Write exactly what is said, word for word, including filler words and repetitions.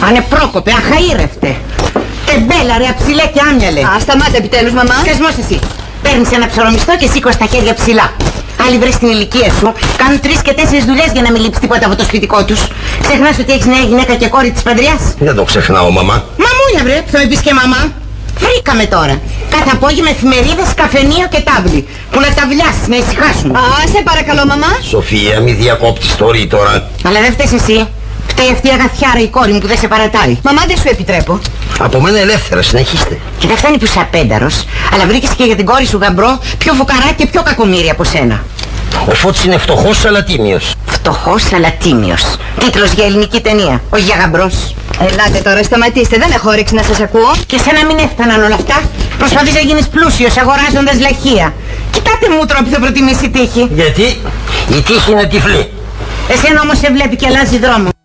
Ανεπρόκοπε, αχαήρευτε. Τεμπέλα ρε, αψηλέ και άμυαλε. Α, σταμάτα επιτέλους, μαμά. Σκασμός εσύ. Παίρνεις ένα ψωρομιστό και σήκω τα χέρια ψηλά. Άλλοι βρες στην ηλικία σου, κάνουν τρεις και τέσσερις δουλειές για να μην λείψει τίποτα από το σπιτικό τους. Ξεχνάς ότι έχεις νέα γυναίκα και κόρη της παντριάς? Δεν το ξεχνάω, μαμά. Μαμούλια βρε, θα με πεις και μαμά. Βρήκαμε τώρα. Κάθε απόγευμα εφημερίδες, καφενείο και τάβλη. Που να τα βλιάσεις, να ησυχάσουν. Α, σε παρακαλώ, μαμά. Σοφία, μη διακόπτεις το ρί τώρα. Αλλά δεν φταίς εσύ. Φταίει αυτή η αγαθιάρα η κόρη μου που δεν σε παρατάει. Μαμά, δεν σου επιτρέπω. Από μένα ελεύθερα, συνεχίστε. Και δεν φτάνει που είσαι απένταρος, αλλά βρήκες και για την κόρη σου γαμπρό πιο φουκαρά και πιο κακομοίρη από σένα. Ο Φώτης είναι φτωχός αλλά τίμιος. Φτωχός αλλά τίμιος. Τίτλος για ελληνική ταινία, όχι για γαμπρός. Ελάτε τώρα, σταματήστε, δεν έχω όρεξη να σας ακούω. Και σένα μην έφταναν όλα αυτά. Προσπαθείς να γίνεις πλούσιος αγοράζοντας λαχεία. Κοιτάτε μούτρο που θα προτιμήσει η τύχη. Γιατί η τύχη είναι τυφλή. Εσένα όμως σε βλέπει και αλλάζει δρόμο.